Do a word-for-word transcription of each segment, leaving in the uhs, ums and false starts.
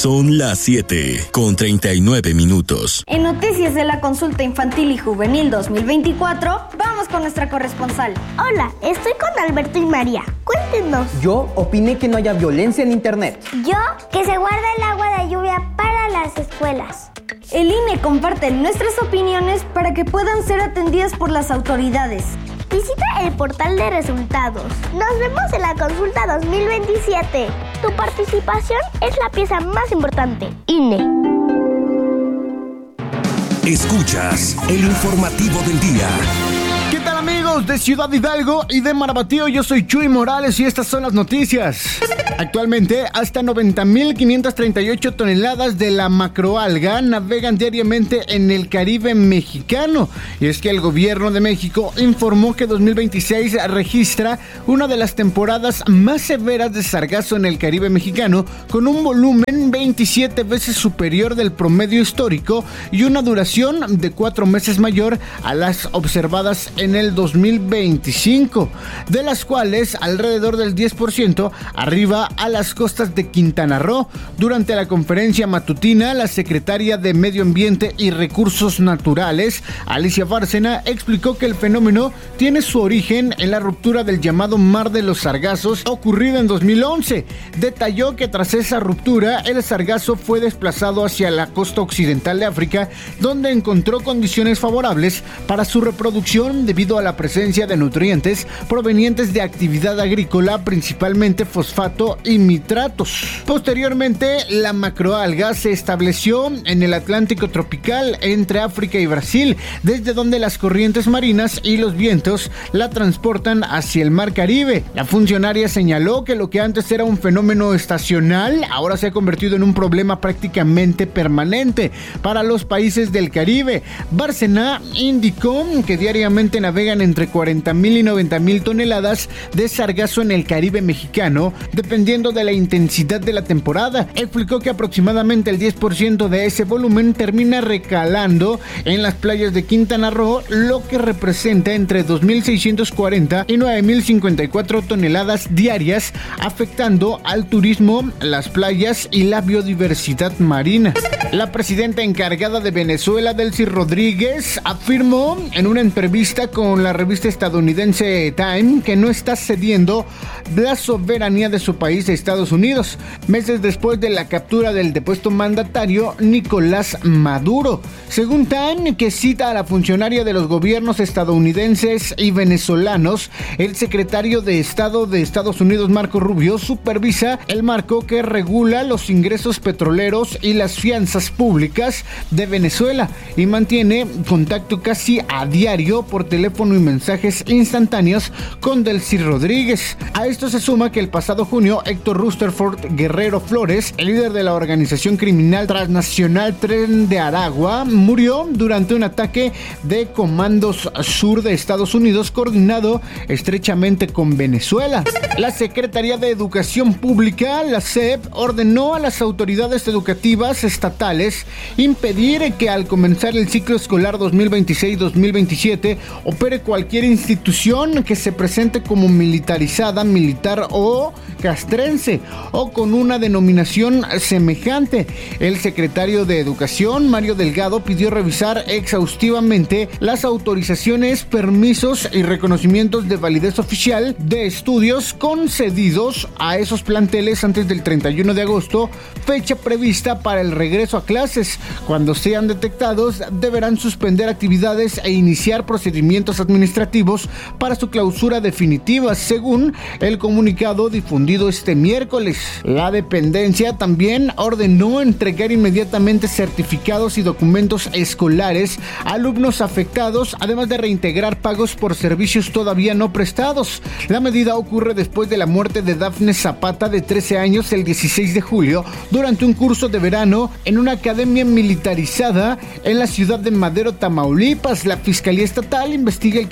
Son las siete con treinta y nueve minutos. En noticias de la consulta infantil y juvenil dos mil veinticuatro, vamos con nuestra corresponsal. Hola, estoy con Alberto y María. Cuéntenos. Yo opiné que no haya violencia en internet. Yo, que se guarda el agua de lluvia para las escuelas. El I N E comparte nuestras opiniones para que puedan ser atendidas por las autoridades. Visita el portal de resultados. Nos vemos en la consulta dos mil veintisiete. Tu participación es la pieza más importante. I N E. Escuchas el informativo del día. ¿Qué tal, amigos de Ciudad Hidalgo y de Marabatío? Yo soy Chuy Morales y estas son las noticias. Actualmente, hasta noventa mil quinientas treinta y ocho toneladas de la macroalga navegan diariamente en el Caribe mexicano. Y es que el gobierno de México informó que dos mil veintiséis registra una de las temporadas más severas de sargazo en el Caribe mexicano, con un volumen veintisiete veces superior del promedio histórico y una duración de cuatro meses mayor a las observadas en el dos mil veinticinco, de las cuales alrededor del diez por ciento arriba a las costas de Quintana Roo. Durante la conferencia matutina, la secretaria de Medio Ambiente y Recursos Naturales, Alicia Bárcena, explicó que el fenómeno tiene su origen en la ruptura del llamado Mar de los Sargazos, ocurrida en dos mil once. Detalló que tras esa ruptura, el sargazo fue desplazado hacia la costa occidental de África, donde encontró condiciones favorables para su reproducción debido a la presencia de nutrientes provenientes de actividad agrícola, principalmente fosfato y nitratos. Posteriormente, la macroalga se estableció en el Atlántico tropical entre África y Brasil, desde donde las corrientes marinas y los vientos la transportan hacia el Mar Caribe. La funcionaria señaló que lo que antes era un fenómeno estacional ahora se ha convertido en un problema prácticamente permanente para los países del Caribe. Bárcena indicó que diariamente navegan entre cuarenta mil y noventa mil toneladas de sargazo en el Caribe mexicano, dependiendo de la intensidad de la temporada. Explicó que aproximadamente el diez por ciento de ese volumen termina recalando en las playas de Quintana Roo, lo que representa entre dos mil seiscientos cuarenta y nueve mil cincuenta y cuatro toneladas diarias, afectando al turismo, las playas y la biodiversidad marina. La presidenta encargada de Venezuela, Delcy Rodríguez, afirmó en una entrevista con la revista estadounidense Time que no está cediendo la soberanía de su país a Estados Unidos, meses después de la captura del depuesto mandatario Nicolás Maduro. Según Time, que cita a la funcionaria de los gobiernos estadounidenses y venezolanos, el secretario de Estado de Estados Unidos, Marco Rubio, supervisa el marco que regula los ingresos petroleros y las fianzas públicas de Venezuela y mantiene contacto casi a diario por teléfono y mensajes instantáneos con Delcy Rodríguez. A esto se suma que el pasado junio, Héctor Rutherford Guerrero Flores, el líder de la organización criminal transnacional Tren de Aragua, murió durante un ataque de Comandos Sur de Estados Unidos coordinado estrechamente con Venezuela. La Secretaría de Educación Pública, la S E P, ordenó a las autoridades educativas estatales impedir que al comenzar el ciclo escolar dos mil veintiséis dos mil veintisiete opere cualquier institución que se presente como militarizada, militar o castrense o con una denominación semejante. El secretario de Educación, Mario Delgado, pidió revisar exhaustivamente las autorizaciones, permisos y reconocimientos de validez oficial de estudios concedidos a esos planteles antes del treinta y uno de agosto, fecha prevista para el regreso a clases. Cuando sean detectados, deberán suspender actividades e iniciar procedimientos administrativos para su clausura definitiva, según el comunicado difundido este miércoles. La dependencia también ordenó entregar inmediatamente certificados y documentos escolares a alumnos afectados, además de reintegrar pagos por servicios todavía no prestados. La medida ocurre después de la muerte de Dafne Zapata, de trece años, el dieciséis de julio, durante un curso de verano en una academia militarizada en la ciudad de Madero, Tamaulipas. La Fiscalía Estatal investiga el caso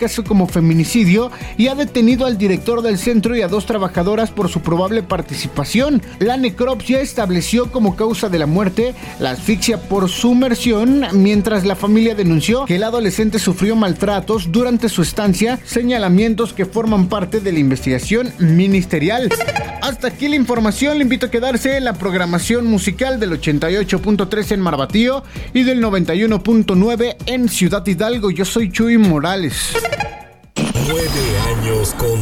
caso como feminicidio y ha detenido al director del centro y a dos trabajadoras por su probable participación. La necropsia estableció como causa de la muerte la asfixia por sumersión, mientras la familia denunció que el adolescente sufrió maltratos durante su estancia, señalamientos que forman parte de la investigación ministerial. Hasta aquí la información. Le invito a quedarse en la programación musical del ochenta y ocho punto tres en Marbatío y del noventa y uno punto nueve en Ciudad Hidalgo. Yo soy Chuy Morales. Nueve años con